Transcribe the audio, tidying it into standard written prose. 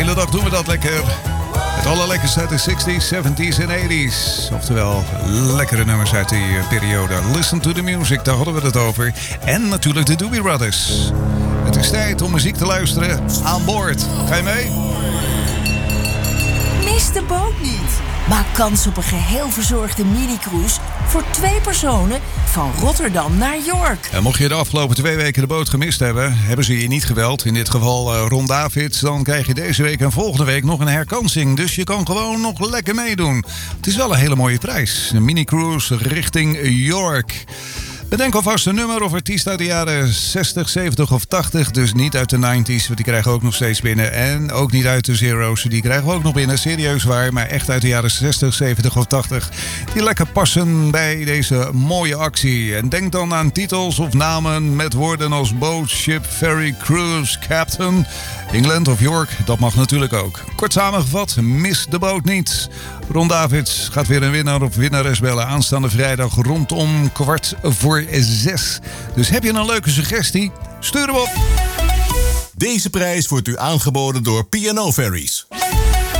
hele dag doen we dat lekker. Het allerlekkerste uit de 60s, 70s en 80s. Oftewel, lekkere nummers uit die periode. Listen to the music, daar hadden we het over. En natuurlijk de Doobie Brothers. Het is tijd om muziek te luisteren aan boord. Ga je mee? Mis de boot niet. Maak kans op een geheel verzorgde mini-cruise voor 2 personen van Rotterdam naar York. En mocht je de afgelopen 2 weken de boot gemist hebben ze je niet gebeld. In dit geval Ron Davids. Dan krijg je deze week en volgende week nog een herkansing. Dus je kan gewoon nog lekker meedoen. Het is wel een hele mooie prijs. Een mini-cruise richting York. Bedenk alvast een nummer of artiest uit de jaren 60, 70 of 80. Dus niet uit de 90s, want die krijgen we ook nog steeds binnen. En ook niet uit de zero's, die krijgen we ook nog binnen. Serieus waar, maar echt uit de jaren 60, 70 of 80. Die lekker passen bij deze mooie actie. En denk dan aan titels of namen met woorden als boat, ship, ferry, cruise, captain. England of York, dat mag natuurlijk ook. Kort samengevat, mis de boot niet. Ron Davids gaat weer een winnaar of winnares bellen aanstaande vrijdag rondom 5:45. Dus heb je een leuke suggestie? Stuur hem op. Deze prijs wordt u aangeboden door P&O Ferries.